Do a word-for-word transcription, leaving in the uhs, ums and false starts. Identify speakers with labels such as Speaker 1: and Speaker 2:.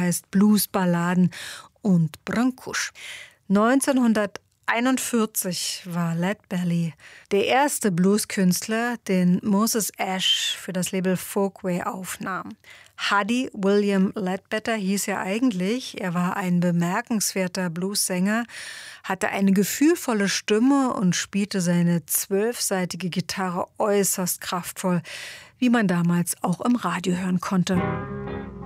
Speaker 1: heißt Bluesballaden und Brancusch. neunzehnhunderteinundvierzig war Lead Belly der erste Blueskünstler, den Moses Ash für das Label Folkway aufnahm. Huddy William Ledbetter hieß er eigentlich. Er war ein bemerkenswerter Bluessänger, hatte eine gefühlvolle Stimme und spielte seine zwölfsaitige Gitarre äußerst kraftvoll, wie man damals auch im Radio hören konnte.